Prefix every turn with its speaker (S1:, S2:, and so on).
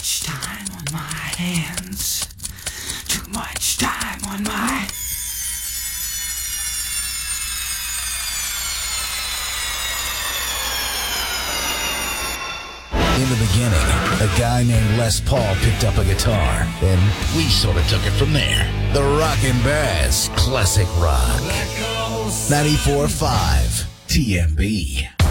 S1: much time on my hands. Too much time on my...
S2: In the beginning, a guy named Les Paul picked up a guitar, and we sort of took it from there. The Rockin' Bass Classic Rock. 94.5 TMB.